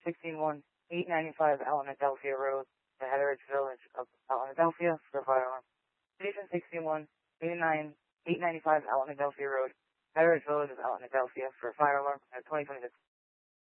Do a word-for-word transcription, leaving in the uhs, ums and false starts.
sixteen one, eight ninety-five Alamodelphia Road, the Hetheridge Village of Alamodelphia for fire alarm. Station sixteen one, eight ninety-five Alamodelphia Road, Hetheridge Village of Alamodelphia for fire alarm at twenty twenty-six.